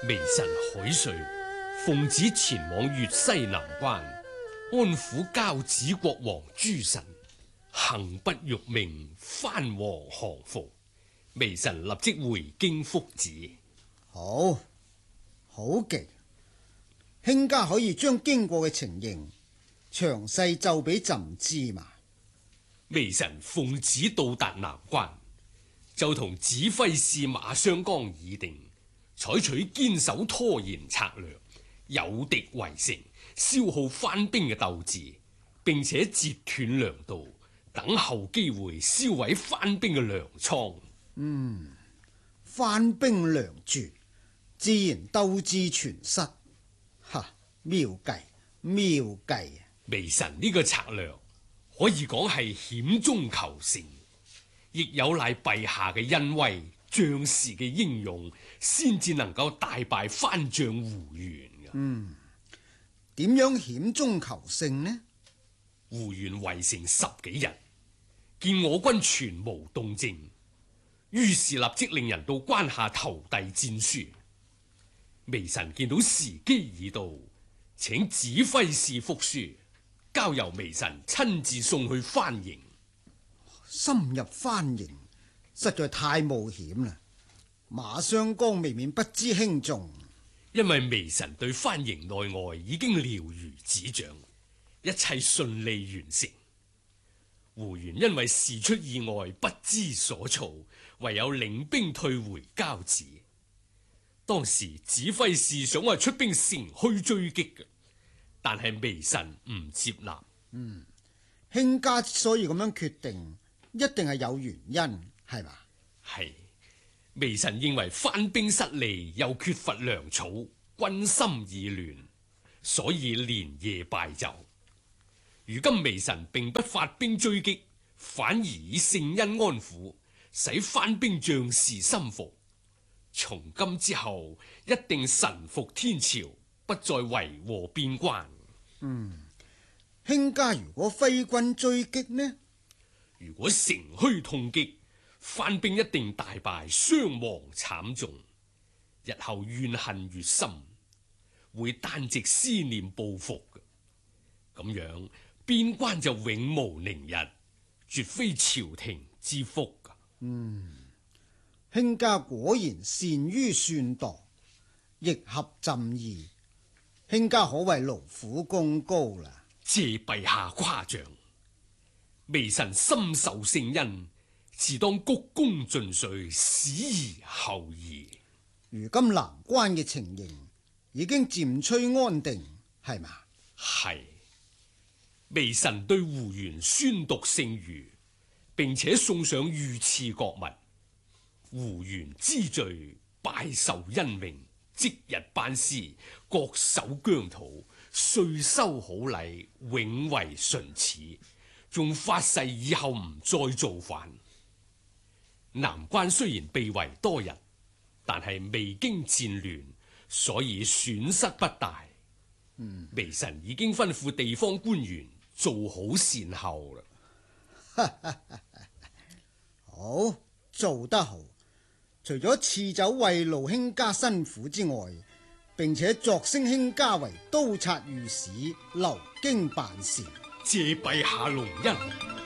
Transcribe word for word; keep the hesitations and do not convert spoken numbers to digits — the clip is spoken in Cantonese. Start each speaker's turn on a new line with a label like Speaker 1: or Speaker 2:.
Speaker 1: 微臣海瑞奉旨前往粵西南關，安撫交趾國王諸臣，幸不辱命，藩王降服。微臣立即回京復旨。
Speaker 2: 好，好極。卿家可以將經過嘅情形詳細奏俾朕知嘛？
Speaker 1: 微臣奉旨到達南關，就同指揮使馬相光議定，採取堅守拖延策略，有敵圍城，消耗藩兵嘅鬥志，並且截斷糧道，等候機會燒毀藩兵嘅糧倉。
Speaker 2: 嗯，藩兵糧絕，自然鬥志全失。哈，妙計妙計！
Speaker 1: 微臣呢個策略可以講係險中求勝，亦有賴陛下嘅恩威，將士嘅英勇，先至能夠大敗藩將胡元。
Speaker 2: 嗯，點樣險中求勝呢？
Speaker 1: 胡元圍城十幾日，見我軍全無動靜，於是立即令人到關下投遞戰書。微臣見到時機已到，請指揮使復書，交由微臣親自送去藩營。
Speaker 2: 深入藩營實在太冒險啦，馬相光未免不知輕重。
Speaker 1: 因為微臣對藩營內外已經了如指掌，一切順利完成。胡元因為事出意外，不知所措，唯有領兵退回交趾。當時指揮使想話出兵乘虛追擊嘅，但係微臣唔接納。
Speaker 2: 嗯，卿家所以咁樣決定，一定係有原因，係嘛？
Speaker 1: 係，微臣認為藩兵失利，又缺乏糧草，軍心已亂，所以連夜敗走。如今微臣並不發兵追擊，反而以聖恩安撫，使藩兵將士心服。從今之後，一定臣服天朝，不再為禍邊關。
Speaker 2: 嗯，卿家如果揮軍追擊呢？
Speaker 1: 如果乘虛痛擊，藩兵一定大敗，傷亡慘重。日後怨恨越深，會單直思念報復嘅。咁樣邊關就永無寧日，絕非朝廷之福噶。
Speaker 2: 嗯。卿家果然善於算度，亦合朕意。卿家可謂勞苦功高啦。
Speaker 1: 謝陛下誇獎，微臣深受聖恩，自當鞠躬盡瘁，始而後已。
Speaker 2: 如今南關嘅情形已經漸趨安定，係嘛？
Speaker 1: 係。微臣對胡元宣讀聖諭，並且送上御賜國物。胡元知罪，拜受恩命，即日班師，各守疆土，歲收好禮，永為唇齒，仲發誓以後唔再造反。南關雖然被圍多日，但係未經戰亂，所以損失不大。嗯，微臣已經吩咐地方官員做好善後啦。
Speaker 2: 好，做得好。除咗賜酒慰勞卿家辛苦之外，並且擢升卿家為都察御史，留京辦事。
Speaker 1: 謝陛下隆恩。